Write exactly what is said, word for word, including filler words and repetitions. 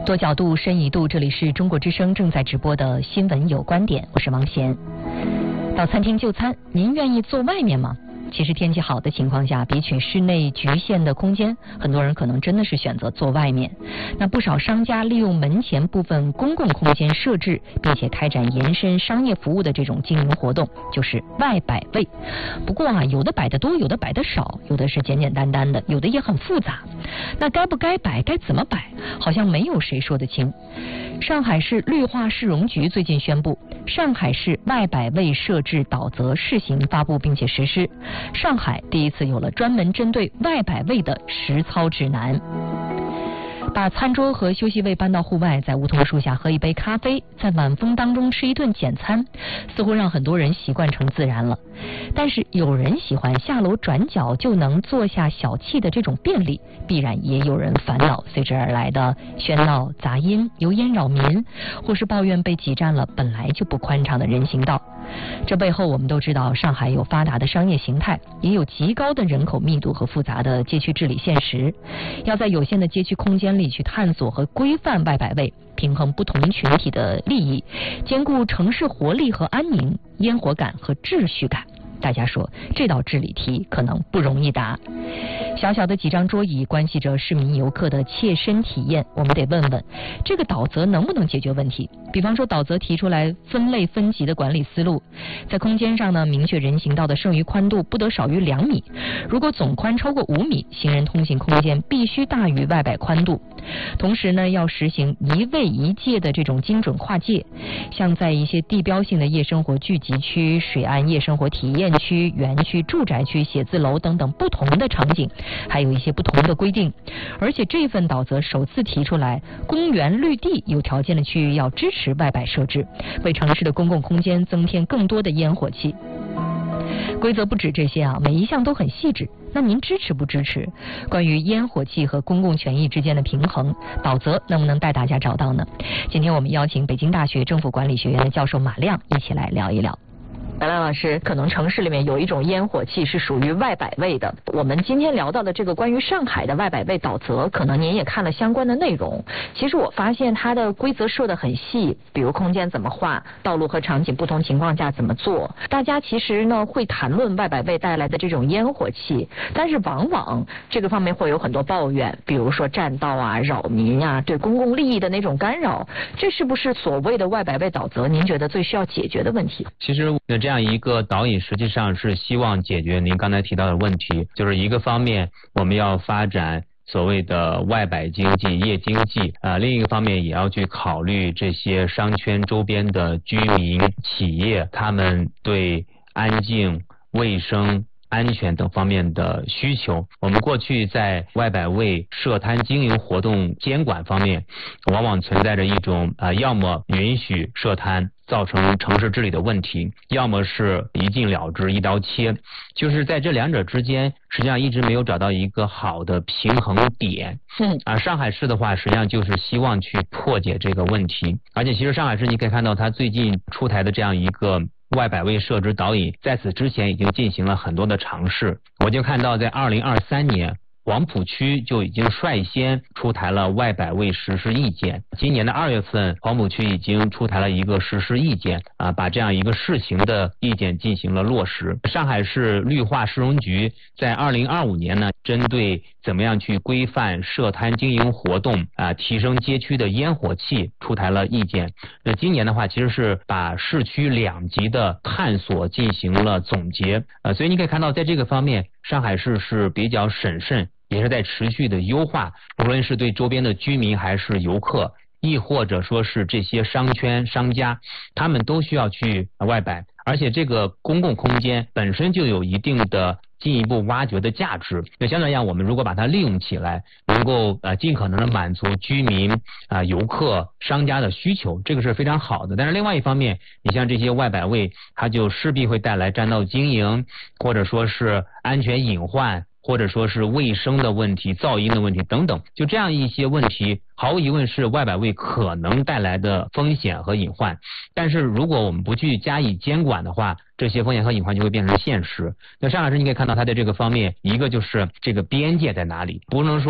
多角度、深一度，这里是中国之声正在直播的新闻有观点，我是王贤。到餐厅就餐，您愿意坐外面吗？其实天气好的情况下，比起室内局限的空间，很多人可能真的是选择坐外面。那不少商家利用门前部分公共空间设置，并且开展延伸商业服务的这种经营活动，就是外摆位。不过啊，有的摆得多，有的摆得少，有的是简简单单的，有的也很复杂。那该不该摆，该怎么摆，好像没有谁说得清。上海市绿化市容局最近宣布，上海市外摆位设置导则试行发布并且实施。上海第一次有了专门针对外摆位的实操指南。把餐桌和休息位搬到户外，在梧桐树下喝一杯咖啡，在晚风当中吃一顿简餐，似乎让很多人习惯成自然了。但是有人喜欢下楼转角就能坐下小憩的这种便利，必然也有人烦恼随之而来的喧闹杂音、油烟扰民，或是抱怨被挤占了本来就不宽敞的人行道。这背后我们都知道，上海有发达的商业形态，也有极高的人口密度和复杂的街区治理现实。要在有限的街区空间里去探索和规范外摆位，平衡不同群体的利益，兼顾城市活力和安宁、烟火感和秩序感。大家说这道治理题可能不容易答。小小的几张桌椅关系着市民游客的切身体验，我们得问问这个导则能不能解决问题。比方说导则提出来分类分级的管理思路，在空间上呢，明确人行道的剩余宽度不得少于两米，如果总宽超过五米，行人通行空间必须大于外摆宽度。同时呢，要实行一位一界的这种精准划界，像在一些地标性的夜生活聚集区、水岸夜生活体验区、园区、住宅区、写字楼等等不同的场景，还有一些不同的规定。而且这份导则首次提出来，公园绿地有条件的区域要支持外摆设置，为城市的公共空间增添更多的烟火气。规则不止这些啊，每一项都很细致。那您支持不支持？关于烟火气和公共权益之间的平衡，导则能不能带大家找到呢？今天我们邀请北京大学政府管理学院的教授马亮一起来聊一聊。马亮老师，可能城市里面有一种烟火气是属于外摆位的。我们今天聊到的这个关于上海的外摆位导则，可能您也看了相关的内容。其实我发现它的规则设得很细，比如空间怎么划，道路和场景不同情况下怎么做。大家其实呢会谈论外摆位带来的这种烟火气，但是往往这个方面会有很多抱怨，比如说占道啊、扰民啊、对公共利益的那种干扰。这是不是所谓的外摆位导则您觉得最需要解决的问题？ 其实这样一个导引实际上是希望解决您刚才提到的问题，就是一个方面我们要发展所谓的外摆经济、夜经济啊、呃，另一个方面也要去考虑这些商圈周边的居民、企业，他们对安静、卫生、安全等方面的需求。我们过去在外摆位设摊经营活动监管方面，往往存在着一种啊、呃，要么允许设摊造成城市治理的问题，要么是一禁了之、一刀切，就是在这两者之间，实际上一直没有找到一个好的平衡点。嗯，啊，上海市的话，实际上就是希望去破解这个问题，而且其实上海市你可以看到，它最近出台的这样一个外摆位设置导引，在此之前已经进行了很多的尝试。我就看到在二零二三年。黄浦区就已经率先出台了外摆位实施意见，今年的二月份，黄浦区已经出台了一个实施意见啊，把这样一个试行的意见进行了落实。上海市绿化市容局在二零二五年呢，针对怎么样去规范设摊经营活动啊，提升街区的烟火气，出台了意见。那今年的话，其实是把市区两级的探索进行了总结，呃，所以你可以看到，在这个方面，上海市是比较审慎。也是在持续的优化，无论是对周边的居民还是游客，亦或者说是这些商圈商家，他们都需要去外摆，而且这个公共空间本身就有一定的进一步挖掘的价值。那相对来讲，我们如果把它利用起来，能够呃尽可能的满足居民啊、呃、游客、商家的需求，这个是非常好的。但是另外一方面，你像这些外摆位，它就势必会带来占道经营，或者说是安全隐患，或者说是卫生的问题、噪音的问题等等，就这样一些问题，毫无疑问是外摆位可能带来的风险和隐患。但是如果我们不去加以监管的话，这些风险和隐患就会变成现实。那上海市你可以看到它在这个方面，一个就是这个边界在哪里，不能说